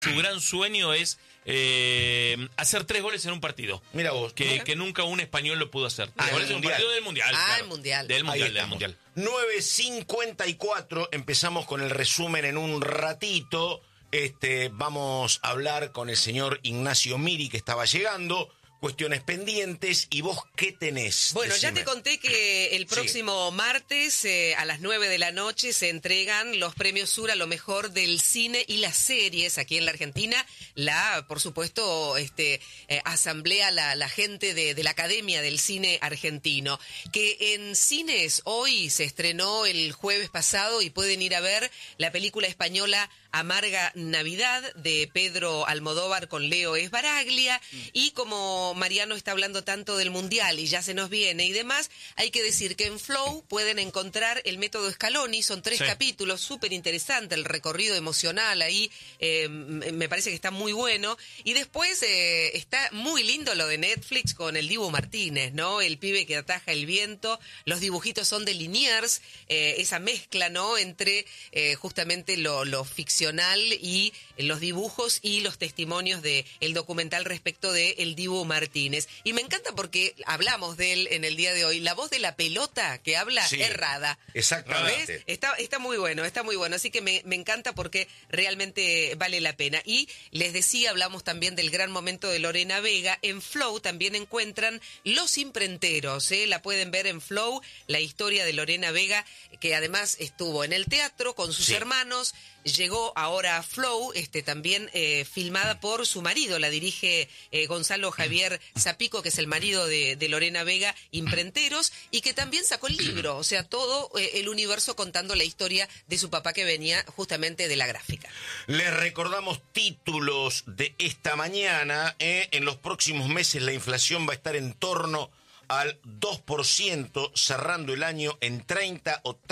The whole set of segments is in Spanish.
Su gran sueño es hacer 3 goles en un partido. Mira vos. Que nunca un español lo pudo hacer. 3 el goles en un Mundial. partido del Mundial. El Mundial. Del Mundial. 9:54, empezamos con el resumen en un ratito. Vamos a hablar con el señor Ignacio Miri, que estaba llegando. Cuestiones pendientes. ¿Y vos qué tenés? Bueno, Decime. ya te conté que el próximo martes a las 9 de la noche se entregan los premios Sur a lo mejor del cine y las series aquí en la Argentina. Por supuesto, asamblea la gente de la Academia del Cine Argentino. Que en cines hoy se estrenó el jueves pasado y pueden ir a ver la película española Amarga Navidad de Pedro Almodóvar con Leo Esbaraglia. Y como Mariano está hablando tanto del Mundial y ya se nos viene y demás, hay que decir que en Flow pueden encontrar el método Scaloni, son 3 capítulos, súper interesante, el recorrido emocional ahí, me parece que está muy bueno. Y después está muy lindo lo de Netflix con el Dibu Martínez, ¿no? El pibe que ataja el viento, los dibujitos son de Liniers, esa mezcla, ¿no? Entre justamente lo ficcional y los dibujos y los testimonios de el documental respecto de el Dibu Martínez. Y me encanta porque hablamos de él en el día de hoy. La voz de la pelota que habla errada. Exactamente. ¿Ves? Está muy bueno, está muy bueno. Así que me encanta porque realmente vale la pena. Y les decía, hablamos también del gran momento de Lorena Vega. En Flow también encuentran Los Imprenteros. La pueden ver en Flow, la historia de Lorena Vega, que además estuvo en el teatro con sus hermanos. Llegó ahora a Flow, también filmada por su marido, la dirige Gonzalo Javier Zapico, que es el marido de Lorena Vega, Imprenteros, y que también sacó el libro, o sea, todo el universo contando la historia de su papá que venía justamente de la gráfica. Les recordamos títulos de esta mañana. En los próximos meses la inflación va a estar en torno al 2%, cerrando el año en 30 o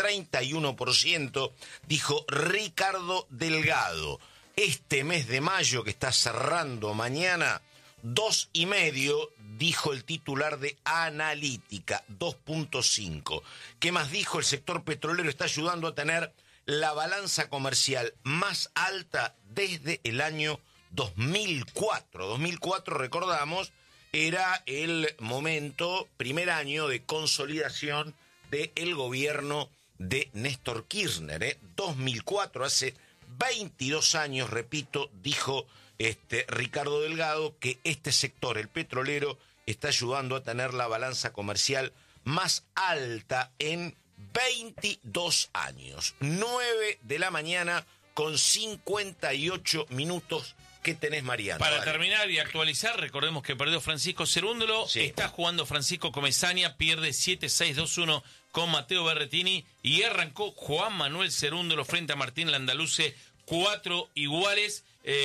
31%, dijo Ricardo Delgado. Este mes de mayo que está cerrando mañana, 2,5%, dijo el titular de Analítica, 2,5%. ¿Qué más dijo? El sector petrolero está ayudando a tener la balanza comercial más alta desde el año 2004. 2004, recordamos, era el momento, primer año de consolidación del gobierno de Néstor Kirchner. 2004, hace 22 años, repito, dijo Ricardo Delgado que este sector, el petrolero, está ayudando a tener la balanza comercial más alta en 22 años. 9 de la mañana con 58 minutos. ¿Qué tenés, Mariano? Para terminar y actualizar, recordemos que perdió Francisco Cerúndolo, está jugando Francisco Comesaña, pierde 7-6-2-1 con Mateo Berretini y arrancó Juan Manuel Cerúndolo frente a Martín Landaluce, 4 iguales.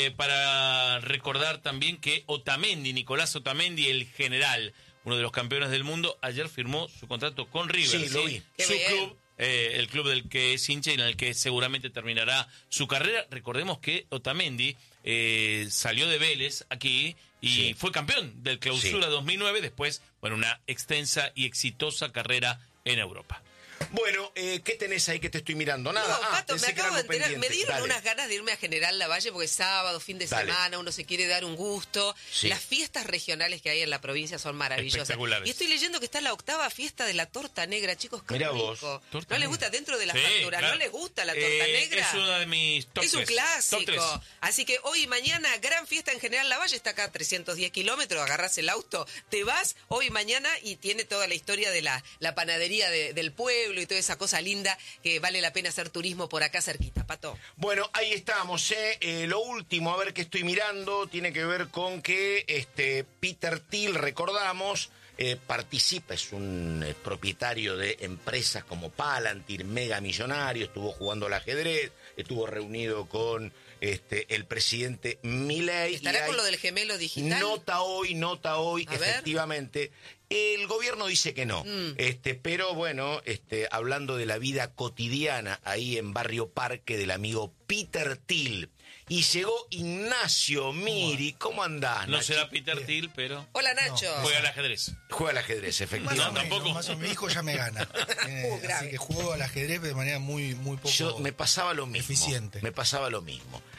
Para recordar también que Nicolás Otamendi, el general, uno de los campeones del mundo, ayer firmó su contrato con River. Sí, lo vi. Su club. El club del que es hincha y en el que seguramente terminará su carrera. Recordemos que Otamendi salió de Vélez aquí y fue campeón del Clausura 2009, después, una extensa y exitosa carrera en Europa. Bueno, ¿qué tenés ahí que te estoy mirando? Nada. No, Pato, me acabo de enterar. pendiente. Me dieron Dale. unas ganas de irme a General Lavalle porque es sábado, fin de semana, uno se quiere dar un gusto. Sí. Las fiestas regionales que hay en la provincia son maravillosas. Espectaculares. Y estoy leyendo que está la 8ª fiesta de la torta negra, chicos. Qué Mirá rico. vos. ¿No les gusta dentro de las facturas? Claro. ¿No les gusta la torta negra? Es uno de mis top 3. Es un clásico. Top 3. Así que hoy y mañana, gran fiesta en General Lavalle, está acá a 310 kilómetros, agarrás el auto, te vas hoy y mañana y tiene toda la historia de la panadería del pueblo y toda esa cosa linda que vale la pena hacer turismo por acá cerquita, Pato. Bueno, ahí estamos. Lo último, a ver qué estoy mirando, tiene que ver con que Peter Thiel, recordamos, participa, es un propietario de empresas como Palantir, mega millonario, estuvo jugando al ajedrez, estuvo reunido con el presidente Milei. ¿Estará con lo del gemelo digital? Nota hoy, A efectivamente. El gobierno dice que no, pero bueno, hablando de la vida cotidiana ahí en Barrio Parque del amigo Peter Thiel. Y llegó Ignacio Miri. ¿Cómo andás, No Nacho? será Peter Thiel, pero Hola, Nacho. juega al ajedrez. Juega al ajedrez, efectivamente. No, tampoco. Más o menos, mi hijo ya me gana. Grave. Así que juego al ajedrez de manera muy poco Me pasaba lo mismo. eficiente. Me pasaba lo mismo.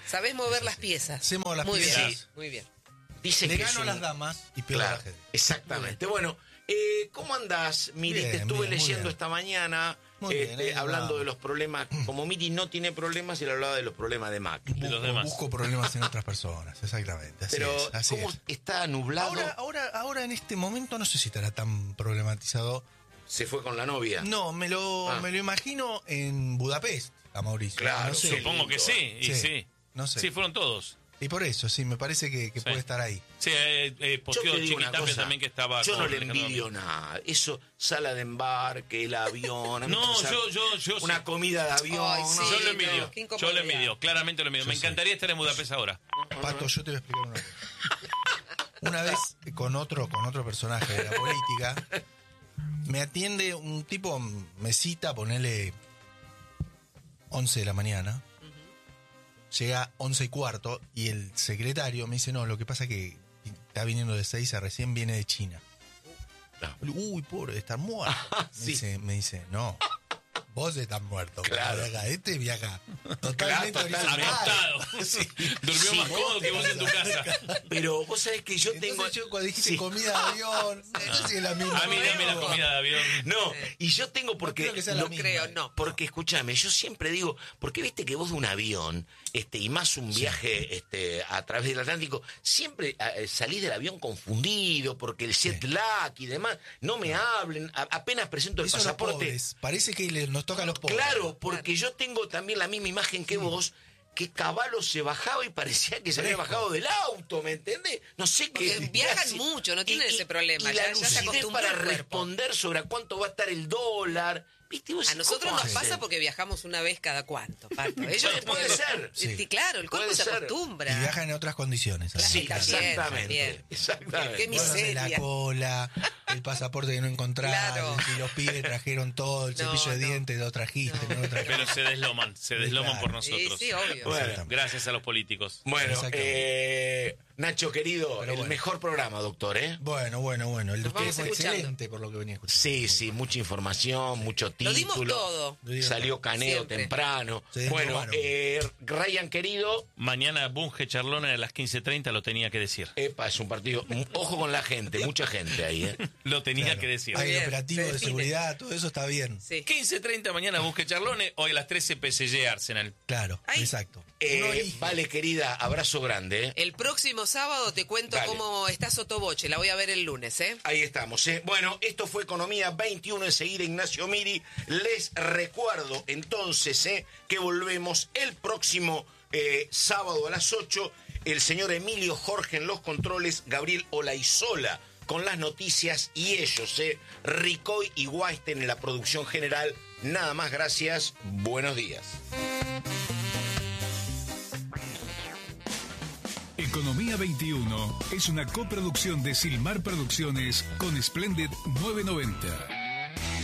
Sabés mover las piezas. Sé mover las muy piezas. Bien, muy bien. Dicen Le que gano es a las damas y pierdo Claro, a la gente. exactamente. Bueno, ¿cómo andás, Miri? Bien, Te estuve bien, muy leyendo bien. esta mañana, Muy bien, ahí hablando vamos. de los problemas. Como Miri no tiene problemas, él hablaba de los problemas de Macri. De los demás. Busco problemas en otras personas, exactamente. Así Pero, es, así ¿cómo es. está nublado? Ahora en este momento no sé si estará tan problematizado. Se fue con la novia. No, me lo imagino en Budapest, a Mauricio. Claro, no sé. Supongo que sí, y Sí, sí. no sé. Sí, fueron todos. Y por eso, sí, me parece que puede estar ahí. Sí, Yo posteó te digo una Chiquitapia cosa, también que estaba yo no con le Alejandro envidio Domínguez. nada. Eso, sala de embarque, el avión. a mí, No, o sea, yo una sí. comida de avión. Ay, sí. no. Yo lo no, envidio, qué yo incomodidad. lo envidio, claramente lo envidio. Yo Me sí. encantaría estar en Budapest ahora. Pato, yo te voy a explicar una cosa. Una vez con otro personaje de la política, me atiende un tipo, me cita, ponele 11 de la mañana. Llega 11:15 y el secretario me dice, no, lo que pasa es que está viniendo de Seiza, recién viene de China. Uy, pobre, está muerto. Sí. Me dice, no, vos estás muerto. Claro. Viaja, este viaja totalmente Claro, horizontal. Anotado. Sí. Durmió Sí, más cómodo que vos en tu casa. Pero vos sabés que yo tengo... Entonces yo cuando dijiste Sí. comida de avión, no sé si es la misma. A mí dame la comida de avión. No, y yo tengo porque... creo que sea la lo- misma. Creo, no. Porque escúchame, yo siempre digo, porque viste que vos de un avión, y más un viaje a través del Atlántico, siempre salís del avión confundido, porque el jet lag y demás, no me hablen, apenas presento el Eso los pasaporte. pobres, parece que nos toca a los pobres. Claro, porque yo tengo también la misma imagen que vos, que Caballo se bajaba y parecía que se había Fresco. bajado del auto, ¿me entendés? No sé qué. Porque viajan casi- mucho, no tienen ese problema, Y ya- la ya se lucidez acostumbró para el cuerpo. responder sobre a cuánto va a estar el dólar. ¿Viste? Vos A decís, nosotros ¿cómo nos hacen? pasa porque viajamos una vez cada cuánto, Pato. Ellos Puede ser. Sí. Claro, el cuerpo Puede se ser. acostumbra. Y viajan en otras condiciones. además. Sí, También, exactamente. también. Exactamente. Qué Vos haces la miseria. cola, el pasaporte que no encontrás, Claro. y los pibes trajeron todo, el No, cepillo de no. dientes lo trajiste, no lo trajiste. Pero se desloman Claro. por Sí, nosotros. sí, obvio. Bueno, Gracias a los políticos. bueno, Exactamente. Nacho querido, Pero el bueno. mejor programa, doctor, ¿eh? Bueno, el de Nos vamos ustedes fue escuchando. excelente por lo que venía escuchando. Sí, sí, mucha información, mucho Lo título. dimos todo. Lo dimos Salió todo. Caneo Siempre. temprano. Sí, bueno, robaron. Ryan querido, Mañana Bunge Charlona a las 15:30 lo tenía que decir. epa, es un partido. Ojo con la gente, mucha gente ahí, ¿eh? Lo tenía Claro. que decir. Hay Bien, operativo se de define. seguridad, todo eso está bien. Sí. 15:30 mañana Bunge Charlone, hoy a las 13 PSG Arsenal. Claro, Ay. exacto. Uno elige. Vale, querida, abrazo grande, ¿eh? El próximo sábado te cuento Dale. cómo está Sotoboche. La voy a ver el lunes, ¿eh? Ahí estamos, ¿eh? Bueno, esto fue Economía 21, enseguida Ignacio Miri. Les recuerdo entonces que volvemos el próximo sábado a las 8. El señor Emilio Jorge en los controles, Gabriel Olaizola con las noticias y ellos, Ricoy y Weinstein en la producción general. Nada más, gracias. Buenos días. Economía 21 es una coproducción de Silmar Producciones con Splendid 990.